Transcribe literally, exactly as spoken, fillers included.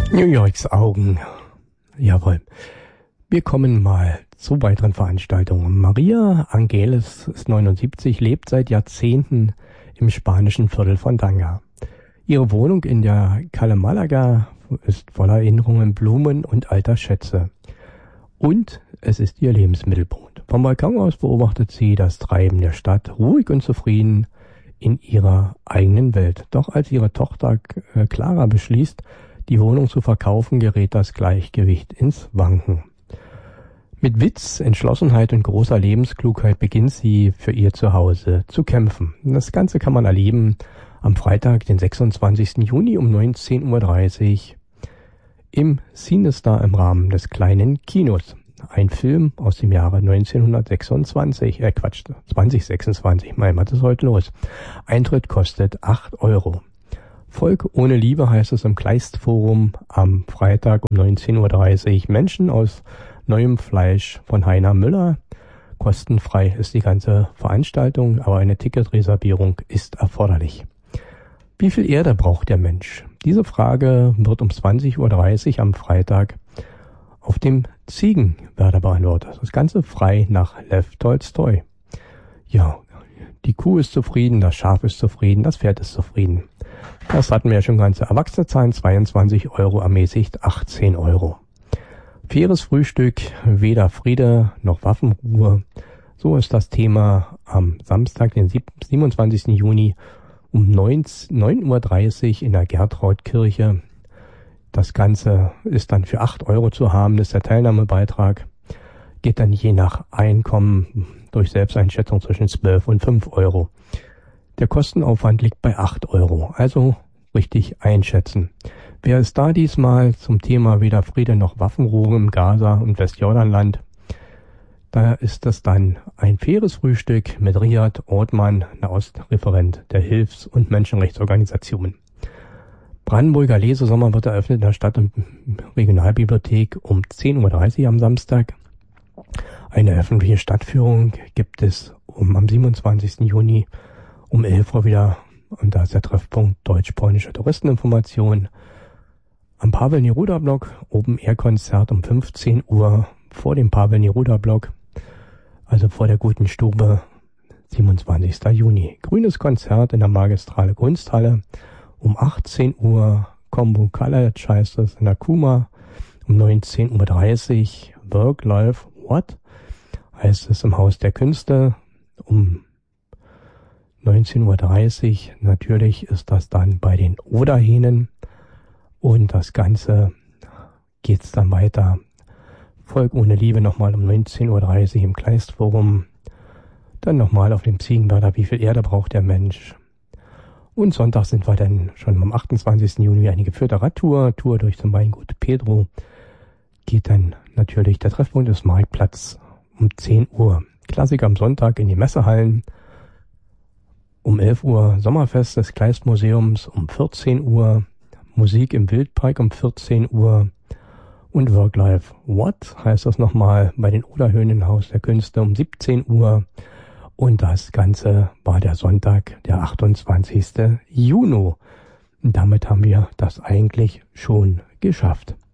New Yorks Augen. Jawohl. Wir kommen mal zu weiteren Veranstaltungen. Maria Angeles ist neunundsiebzig, lebt seit Jahrzehnten im spanischen Viertel von Tanga. Ihre Wohnung in der Calle Malaga ist voller Erinnerungen, Blumen und alter Schätze. Und es ist ihr Lebensmittelpunkt. Vom Balkon aus beobachtet sie das Treiben der Stadt, ruhig und zufrieden in ihrer eigenen Welt. Doch als ihre Tochter äh, Clara beschließt, die Wohnung zu verkaufen, gerät das Gleichgewicht ins Wanken. Mit Witz, Entschlossenheit und großer Lebensklugheit beginnt sie für ihr Zuhause zu kämpfen. Das Ganze kann man erleben am Freitag, den sechsundzwanzigsten Juni um neunzehn Uhr dreißig im Cinestar im Rahmen des kleinen Kinos. Ein Film aus dem Jahre neunzehnhundertsechsundzwanzig, äh Quatsch, zwanzig sechsundzwanzig, mein, was ist heute los? Eintritt kostet acht Euro. Volk ohne Liebe heißt es im Kleistforum am Freitag um neunzehn Uhr dreißig. Menschen aus neuem Fleisch von Heiner Müller. Kostenfrei ist die ganze Veranstaltung, aber eine Ticketreservierung ist erforderlich. Wie viel Erde braucht der Mensch? Diese Frage wird um zwanzig Uhr dreißig am Freitag auf dem Ziegenwerder beantwortet. Das Ganze frei nach Lev Tolstoi. Ja, die Kuh ist zufrieden, das Schaf ist zufrieden, das Pferd ist zufrieden. Das hatten wir ja schon ganze Erwachsene zahlen, zweiundzwanzig Euro, ermäßigt achtzehn Euro. Faires Frühstück, weder Friede noch Waffenruhe. So ist das Thema am Samstag, den siebenundzwanzigsten Juni um neun Uhr dreißig in der Gertrautkirche. Das Ganze ist dann für acht Euro zu haben, das ist der Teilnahmebeitrag. Geht dann je nach Einkommen durch Selbsteinschätzung zwischen zwölf und fünf Euro. Der Kostenaufwand liegt bei acht Euro, also richtig einschätzen. Wer ist da diesmal zum Thema weder Friede noch Waffenruhe im Gaza- und Westjordanland? Da ist das dann ein faires Frühstück mit Riyad Ortmann, Nahostreferent der Hilfs- und Menschenrechtsorganisation. Brandenburger Lesesommer wird eröffnet in der Stadt- und Regionalbibliothek um zehn Uhr dreißig am Samstag. Eine öffentliche Stadtführung gibt es um am siebenundzwanzigsten Juni um elf Uhr wieder. Und da ist der Treffpunkt deutsch-polnische Touristeninformation. Am Pavel Neruda-Block Open-Air-Konzert um fünfzehn Uhr vor dem Pavel Neruda-Block, also vor der Guten Stube, siebenundzwanzigsten Juni. Grünes Konzert in der Magistrale Kunsthalle um achtzehn Uhr. Combo College heißt es in der Kuma um neunzehn Uhr dreißig. Work, Life, What heißt es im Haus der Künste um neunzehn Uhr dreißig. Natürlich ist das dann bei den Oderhähnen. Und das Ganze geht's dann weiter. Volk ohne Liebe nochmal um neunzehn Uhr dreißig im Kleistforum. Dann nochmal auf dem Ziegenwerder, wie viel Erde braucht der Mensch. Und Sonntag sind wir dann schon am achtundzwanzigsten Juni eine geführte Radtour. Tour durch zum Weingut Pedro. Geht dann natürlich, der Treffpunkt ist Marktplatz um zehn Uhr. Klassik am Sonntag in die Messehallen. Um elf Uhr Sommerfest des Kleistmuseums um vierzehn Uhr. Musik im Wildpark um vierzehn Uhr und Work Life What heißt das nochmal bei den Oderhöhen im Haus der Künste um siebzehn Uhr und das Ganze war der Sonntag, der achtundzwanzigsten Juni. Und damit haben wir das eigentlich schon geschafft.